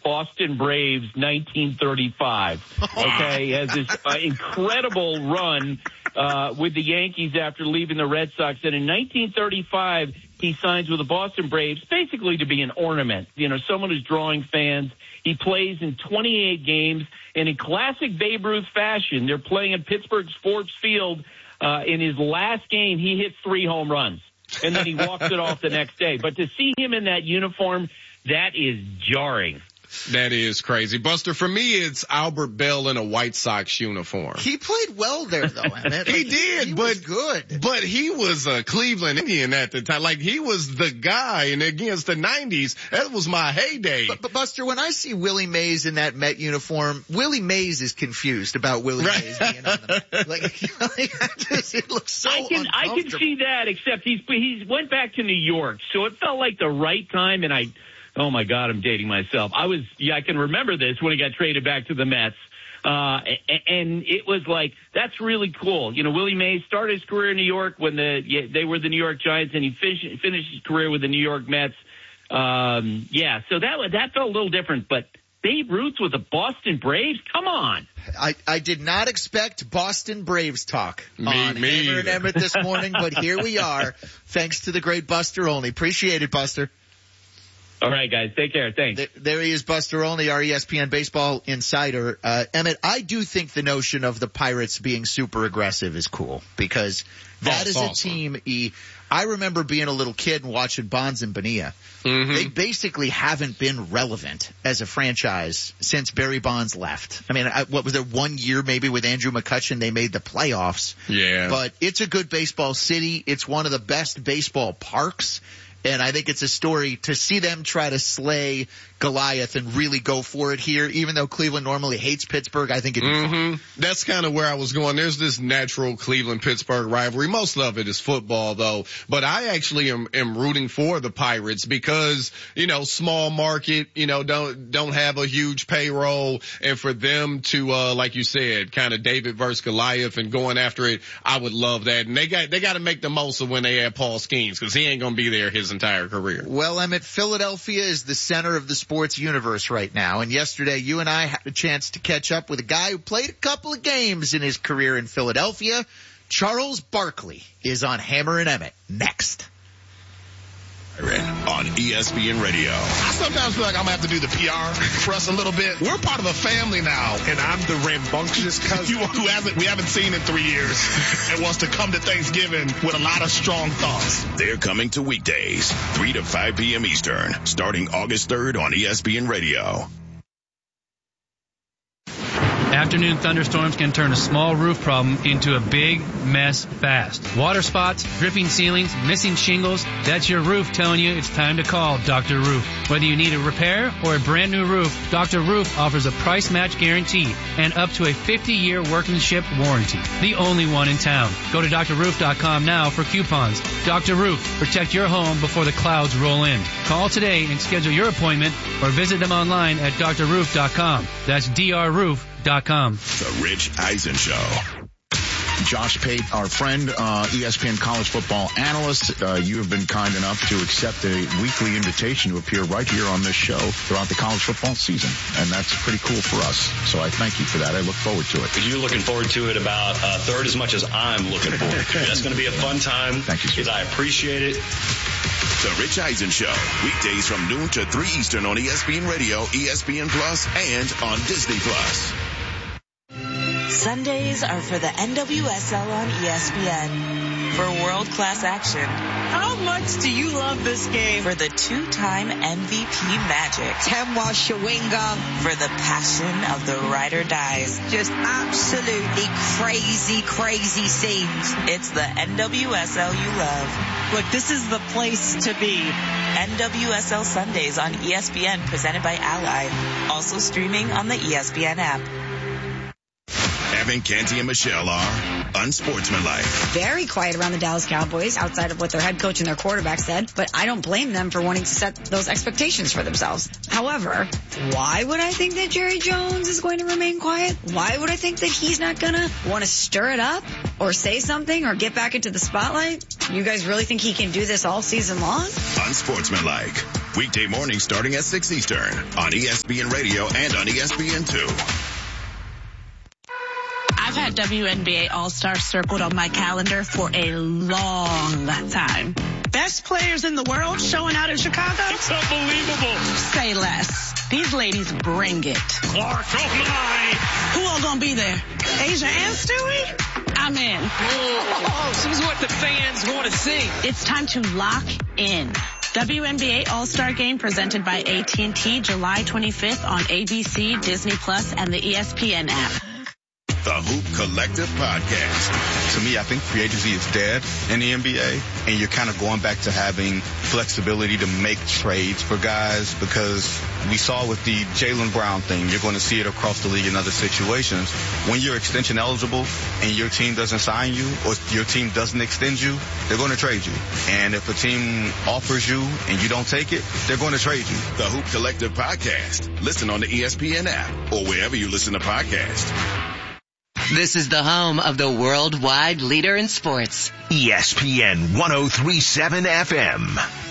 Boston Braves 1935. Okay, has this incredible run with the Yankees after leaving the Red Sox. And in 1935, he signs with the Boston Braves basically to be an ornament, someone who's drawing fans. He plays in 28 games, and in classic Babe Ruth fashion, they're playing at Pittsburgh's Forbes Field. In his last game, he hits 3 home runs, and then he walks it off the next day. But to see him in that uniform, that is jarring. That is crazy. Buster, for me, it's Albert Bell in a White Sox uniform. He played well there, though, Emmett. He did, he but was good. But he was a Cleveland Indian at the time. Like, he was the guy, and against the 90s, that was my heyday. But Buster, when I see Willie Mays in that Met uniform, Willie Mays is confused about Willie Mays being on the Met. It looks so uncomfortable. I can see that, except he went back to New York, so it felt like the right time, and oh my God, I'm dating myself. I can remember this when he got traded back to the Mets. And it was like, that's really cool. Willie Mays started his career in New York when they were the New York Giants, and he finished his career with the New York Mets. So that felt a little different, but Babe Ruth with the Boston Braves? Come on. I did not expect Boston Braves talk on Hammer and Emmett this morning, but here we are, thanks to the great Buster Olney. Appreciate it, Buster. All right, guys. Take care. Thanks. There he is, Buster Olney, our ESPN baseball insider. Emmett, I do think the notion of the Pirates being super aggressive is cool because that is awesome. A team. I remember being a little kid and watching Bonds and Bonilla. Mm-hmm. They basically haven't been relevant as a franchise since Barry Bonds left. I mean, what was there 1 year maybe with Andrew McCutchen? They made the playoffs. Yeah. But it's a good baseball city. It's one of the best baseball parks. And I think it's a story to see them try to slay Goliath and really go for it here, even though Cleveland normally hates Pittsburgh. I think it'd be fun. That's kind of where I was going. There's this natural Cleveland-Pittsburgh rivalry. Most of it is football, though. But I actually am rooting for the Pirates because, small market, don't have a huge payroll. And for them to, like you said, kind of David versus Goliath and going after it, I would love that. And they got to make the most of when they have Paul Skeens because he ain't going to be there his entire career. Well, Emmett, Philadelphia is the center of the sports universe right now. And yesterday, you and I had a chance to catch up with a guy who played a couple of games in his career in Philadelphia. Charles Barkley is on Hammer and Emmett next. On ESPN Radio. I sometimes feel like I'm going to have to do the PR for us a little bit. We're part of a family now. And I'm the rambunctious cousin we haven't seen in 3 years and wants to come to Thanksgiving with a lot of strong thoughts. They're coming to weekdays, 3 to 5 p.m. Eastern, starting August 3rd on ESPN Radio. Afternoon thunderstorms can turn a small roof problem into a big mess fast. Water spots, dripping ceilings, missing shingles, that's your roof telling you it's time to call Dr. Roof. Whether you need a repair or a brand new roof, Dr. Roof offers a price match guarantee and up to a 50-year workmanship warranty. The only one in town. Go to drroof.com now for coupons. Dr. Roof, protect your home before the clouds roll in. Call today and schedule your appointment or visit them online at drroof.com. That's drroof.com. The Rich Eisen Show. Josh Pate, our friend, ESPN college football analyst, you have been kind enough to accept a weekly invitation to appear right here on this show throughout the college football season. And that's pretty cool for us. So I thank you for that. I look forward to it. You're looking forward to it about a third as much as I'm looking forward to it. That's going to be a fun time. Thank you, sir. Because I appreciate it. The Rich Eisen Show, weekdays from noon to 3 Eastern on ESPN Radio, ESPN Plus, and on Disney Plus. Sundays are for the NWSL on ESPN. For world-class action. How much do you love this game? For the two-time MVP magic. Temwa Shawinga. For the passion of the ride or dies. Just absolutely crazy, crazy scenes. It's the NWSL you love. Look, this is the place to be. NWSL Sundays on ESPN, presented by Ally. Also streaming on the ESPN app. Evan, Canty, and Michelle are unsportsmanlike. Very quiet around the Dallas Cowboys outside of what their head coach and their quarterback said, but I don't blame them for wanting to set those expectations for themselves. However, why would I think that Jerry Jones is going to remain quiet? Why would I think that he's not going to want to stir it up or say something or get back into the spotlight? You guys really think he can do this all season long? Unsportsmanlike. Weekday mornings starting at 6 Eastern on ESPN Radio and on ESPN2. I've had WNBA All-Star circled on my calendar for a long time. Best players in the world showing out in Chicago? It's unbelievable. Say less. These ladies bring it. Clark, oh my. Who all gonna be there? Asia and Stewie? I'm in. Oh, this is what the fans want to see. It's time to lock in. WNBA All-Star Game presented by AT&T July 25th on ABC, Disney Plus, and the ESPN app. The Hoop Collective Podcast. To me, I think free agency is dead in the NBA, and you're kind of going back to having flexibility to make trades for guys, because we saw with the Jaylen Brown thing, you're going to see it across the league in other situations. When you're extension eligible and your team doesn't sign you or your team doesn't extend you, they're going to trade you. And if a team offers you and you don't take it, they're going to trade you. The Hoop Collective Podcast. Listen on the ESPN app or wherever you listen to podcasts. This is the home of the worldwide leader in sports. ESPN 103.7 FM.